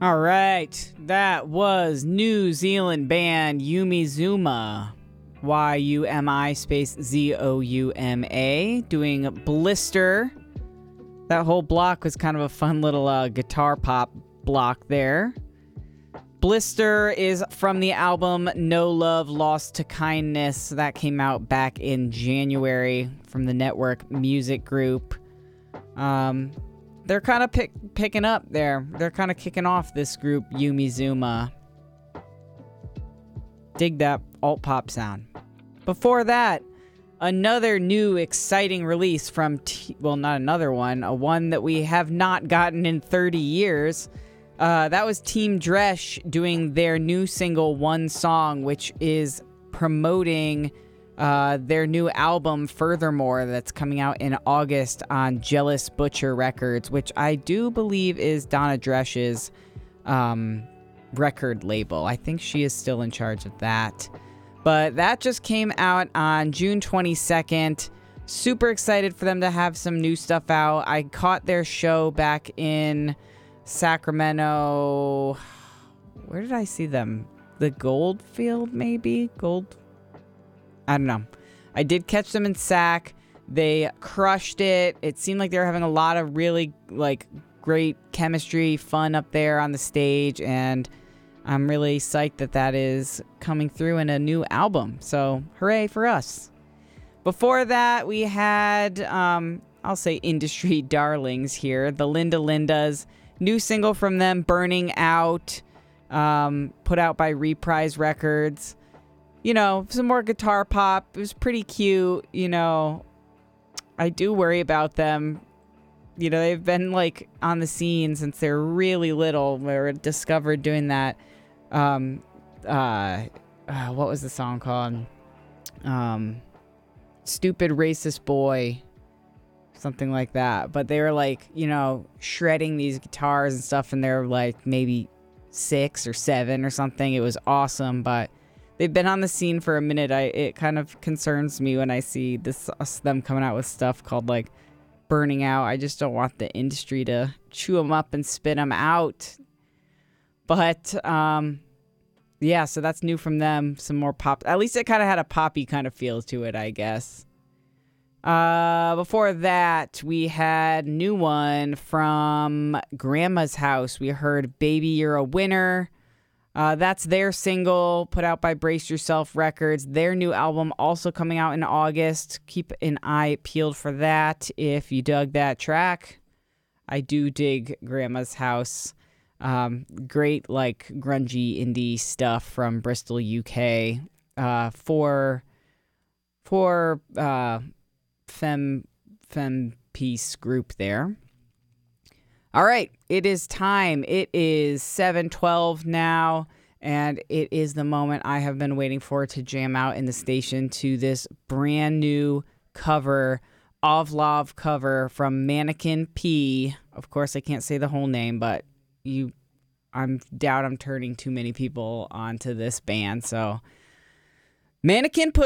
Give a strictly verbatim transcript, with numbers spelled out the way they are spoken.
All right, that was New Zealand band Yumi Zuma, Y U M I space Z O U M A, doing Blister. That whole block was kind of a fun little uh, guitar pop block there. Blister is from the album No Love Lost to Kindness. That came out back in January from the Network Music Group. Um... They're kind of pick, picking up there. They're kind of kicking off this group, Yumi Zuma. Dig that alt-pop sound. Before that, another new exciting release from, T- well, not another one, a one that we have not gotten in thirty years. Uh, that was Team Dresch doing their new single, One Song, which is promoting Uh, their new album, Furthermore, that's coming out in August on Jealous Butcher Records, which I do believe is Donna Dresch's um, record label. I think she is still in charge of that. But that just came out on June twenty-second. Super excited for them to have some new stuff out. I caught their show back in Sacramento. Where did I see them? The Goldfield, maybe? Gold... I don't know. I did catch them in Sac. They crushed it. It seemed like they were having a lot of really, like, great chemistry, fun up there on the stage, and I'm really psyched that that is coming through in a new album. So, hooray for us. Before that, we had, um, I'll say industry darlings here, the Linda Lindas. New single from them, Burning Out, um, put out by Reprise Records. You know, some more guitar pop. It was pretty cute. You know, I do worry about them. You know, they've been, like, on the scene since they're really little. They were discovered doing that. Um, uh, uh, what was the song called? Um, Stupid Racist Boy. Something like that. But they were, like, you know, shredding these guitars and stuff. And they're, like, maybe six or seven or something. It was awesome, but... They've been on the scene for a minute. I it kind of concerns me when I see this us, them coming out with stuff called, like, Burning Out. I just don't want the industry to chew them up and spit them out. But, um, yeah, so that's new from them. Some more pop. At least it kind of had a poppy kind of feel to it, I guess. Uh, before that, we had new one from Grandma's House. We heard Baby You're a Winner. Uh, that's their single put out by Brace Yourself Records. Their new album also coming out in August. Keep an eye peeled for that if you dug that track. I do dig Grandma's House. Um, great, like, grungy indie stuff from Bristol, U K. Uh, for for uh, fem fem piece group there. All right, it is time. It is seven twelve now, and it is the moment I have been waiting for to jam out in the station to this brand new cover, Ovlov cover from Mannequin P. Of course, I can't say the whole name, but you, I'm doubt I'm turning too many people onto this band. So, Mannequin P